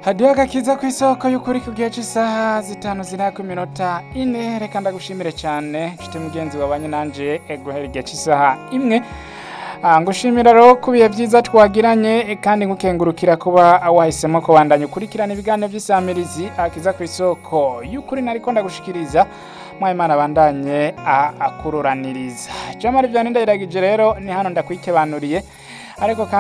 hadiyo agakiza ku isoko y'ukuri ku gihe cy'isaha zitanu zirako iminota ine. Reka ndagushimire cyane nshuti mugenzi wabanye nanje guhera igihe cy'isaha imwe. Ngushimira rero ku bihe byiza twagiranye kandi ngukengurukira kuba wahisemo kubandanya ukurikirana ibiganiro by'isamirizi akiza ku isoko y'ukuri nariko ndagushikiriza Mwayimana bandanye akururaniriza. Jamari vyane ndayiragije rero ni hano ndakwikebanuriye ariko